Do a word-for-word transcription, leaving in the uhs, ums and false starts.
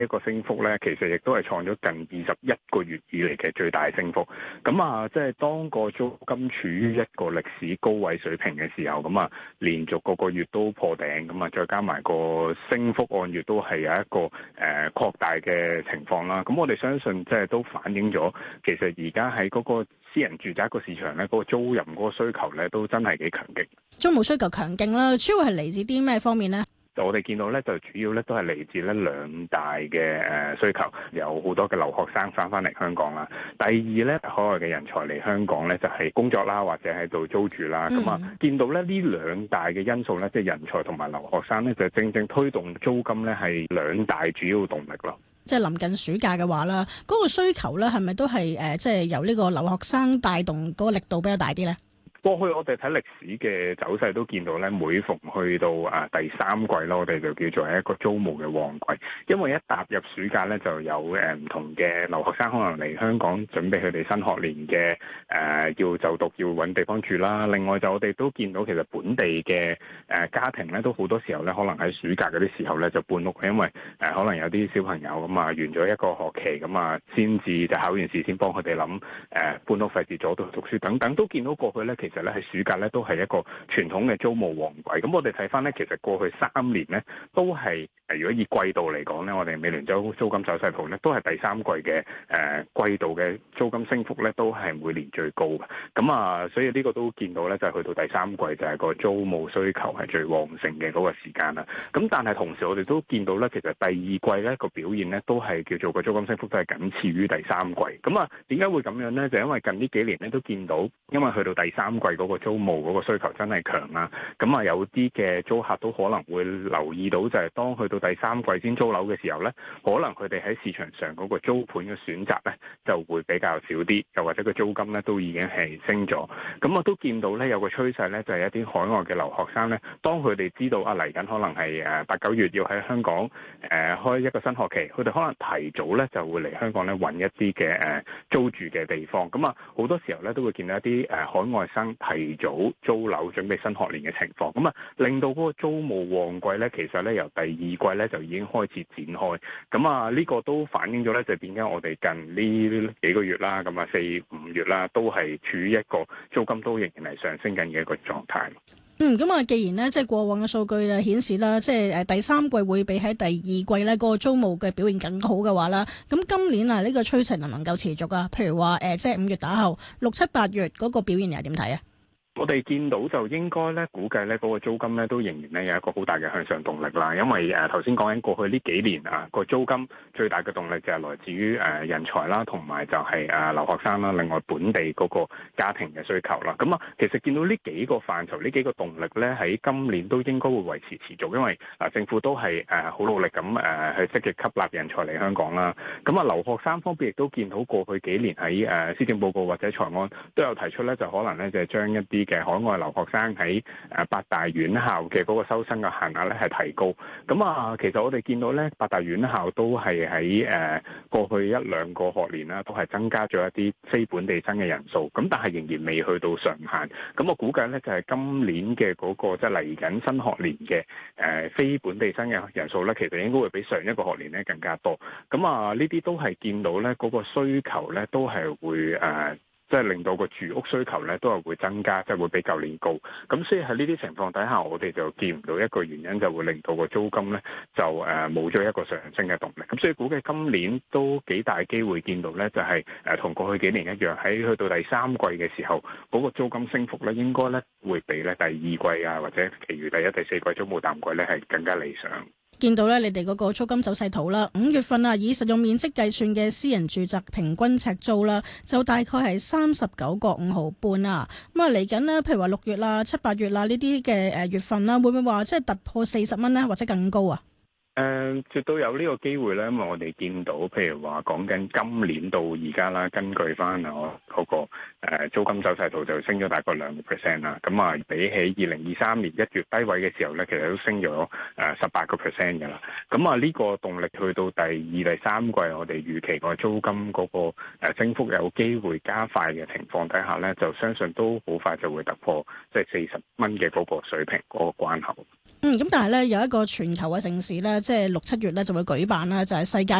一個升幅咧，其實亦都係創咗近二十一個月以嚟嘅最大升幅。咁啊，即係當個租金處於一個歷史高位水平嘅時候，咁啊，連續個個月都破頂，咁啊，再加埋個升幅按月都係有一個誒、呃、擴大嘅情況啦。咁我哋相信即係都反映咗，其實而家喺嗰個私人住宅個市場咧，嗰、嗰個租賃嗰個需求咧，都真係幾強勁。 租務需求強勁啦，主要係嚟自啲咩方面咧？ 就我哋見到咧，就主要咧都係嚟自咧兩大嘅誒需求，有好多嘅留學生翻翻嚟香港啦。第二咧，海外嘅人才嚟香港咧，就係工作啦，或者喺度租住啦。咁啊、嗯，見到咧呢兩大嘅因素咧，即係人才同埋留學生咧，就正正推動租金咧係兩大主要動力咯。 即係臨近暑假嘅話啦，嗰、嗰個需求咧係咪都係誒，即係由呢個留學生帶動嗰個力度比較大啲咧？ 過去我哋睇歷史嘅走勢都見到咧，每逢去到啊第三季咯，我哋就叫做係一個租務嘅旺季。因為一踏入暑假咧，就有誒唔同嘅留學生可能嚟香港準備佢哋新學年嘅誒、呃、要就讀要揾地方住啦。另外就我哋都見到其實本地嘅誒家庭咧，都好多時候咧，可能喺暑假嗰啲時候咧就搬屋，因為誒可能有啲小朋友咁啊完咗一個學期咁啊，先至就考完試先幫佢哋諗誒搬屋費事阻到讀書等等，都見到過去咧其實其實咧，喺暑假咧都係一個傳統嘅租務旺季。咁我哋睇翻咧，其實過去三年咧都係誒，如果以季度嚟講咧，我哋美聯租租金走勢圖咧都係第三季嘅誒、呃、季度嘅租金升幅咧都係每年最高嘅。咁啊，所以呢個都見到咧，就係、是、去到第三季就係個租務需求係最旺盛嘅嗰個時間啦。咁但係同時我哋都見到咧，其實第二季咧個表現咧都係叫做個租金升幅都係僅次於第三季。咁啊，點解會咁樣咧？就因為近呢幾年咧都見到，因為去到第三季嗰個租務嗰個需求真係強啦，咁啊有啲嘅租客都可能會留意到，就係當去到第三季先租樓嘅時候咧，可能佢哋喺市場上嗰個租盤嘅選擇咧就會比較少啲，又或者個租金咧都已經係升咗。咁我都見到咧有個趨勢咧，就係一啲海外嘅留學生咧，當佢哋知道啊嚟緊可能係誒八九月要喺香港誒開一個新學期，佢哋可能提早咧就會嚟香港咧揾一啲嘅誒租住嘅地方。咁啊好多時候咧都會見到一啲誒海外生提早租樓準備新學年嘅情況，咁啊令到嗰個租務旺季咧，其實咧由第二季咧就已經開始展開，咁啊呢個都反映咗咧就點解我哋近呢幾個月啦，咁啊四五月啦，都係處於一個租金都仍然係上升緊嘅一個狀態。 嗯，咁啊，既然咧即係過往嘅數據咧顯示啦，即係誒第三季會比喺第二季咧嗰個租務嘅表現更好嘅話啦，咁今年啊呢個趨勢能唔能夠持續啊？譬如話誒即係五月打後六七八月嗰個表現又係點睇啊？ 我哋見到就應該咧，估計咧嗰個租金咧都仍然咧有一個好大嘅向上動力啦。因為誒頭先講緊過去呢幾年啊，個租金最大嘅動力就係來自於誒人才啦，同埋就係誒留學生啦，另外本地嗰個家庭嘅需求啦。咁啊，其實見到呢幾個範疇，呢幾個動力咧喺今年都應該會維持持續，因為啊政府都係誒好努力咁誒去積極吸納人才嚟香港啦。咁啊，留學生方面亦都見到過去幾年喺誒施政報告或者財案都有提出咧，就可能咧就係將一啲嘅海外留學生喺誒八大院校嘅嗰個收生嘅限額咧係提高，咁啊其實我哋見到咧八大院校都係喺誒過去一兩個學年啦，都係增加咗一啲非本地生嘅人數，咁但係仍然未去到上限，咁我估計咧就係今年嘅嗰個即係嚟緊新學年嘅誒非本地生嘅人數咧，其實應該會比上一個學年咧更加多，咁啊呢啲都係見到咧嗰個需求咧都係會誒。即係令到個住屋需求咧都係會增加，即係會比舊年高。咁所以喺呢啲情況底下，我哋就見唔到一個原因就會令到個租金咧就誒冇咗一個上升嘅動力。咁所以估計今年都幾大機會見到咧，就係誒同過去幾年一樣，喺去到第三季嘅時候，嗰個租金升幅咧應該咧會比咧第二季啊或者其餘第一、第四季租務淡季咧係更加理想。 見到咧，你哋嗰個租金走勢圖啦，五月份啊，以實用面積計算嘅私人住宅平均尺租啦，就大概係三十九個五毫半啊。咁啊，嚟緊呢，譬如話六月啦、七八月啦呢啲嘅誒月份啦，會唔會話即係突破四十蚊咧，或者更高啊？ 誒、呃，絕對有呢個機會咧，因為我哋見到，譬如話講緊今年到而家啦，根據翻我嗰個誒租金走勢圖就升咗大概兩個 percent 啦。咁啊，比起二零二三年一月低位嘅時候咧，其實都升咗誒十八個 percent 㗎啦。咁啊，呢個動力去到第二、第三季，我哋預期個租金嗰個誒升幅有機會加快嘅情況底下咧，就相信都好快就會突破即係四十蚊嘅嗰個水平嗰個關口。 嗯，咁但係咧有一個全球嘅盛事咧，即係六七月咧就會舉辦啦，就係世界